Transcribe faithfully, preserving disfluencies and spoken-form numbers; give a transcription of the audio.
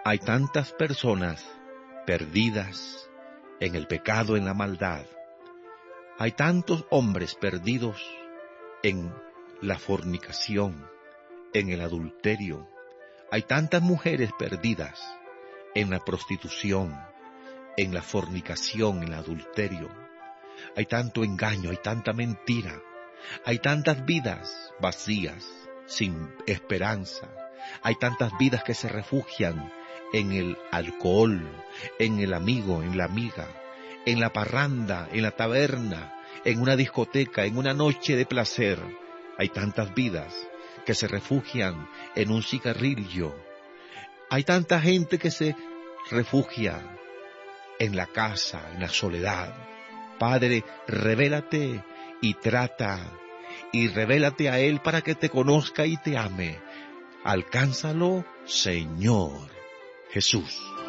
Hay tantas personas perdidas en el pecado, en la maldad. Hay tantos hombres perdidos en la fornicación, en el adulterio. Hay tantas mujeres perdidas en la prostitución, en la fornicación, en el adulterio. Hay tanto engaño, hay tanta mentira. Hay tantas vidas vacías, sin esperanza. Hay tantas vidas que se refugian en el alcohol, en el amigo, en la amiga, en la parranda, en la taberna, en una discoteca, en una noche de placer. Hay tantas vidas que se refugian en un cigarrillo. Hay tanta gente que se refugia en la casa, en la soledad. Padre, revélate y trata, y revélate a Él para que te conozca y te ame. Alcánzalo, Señor Jesús.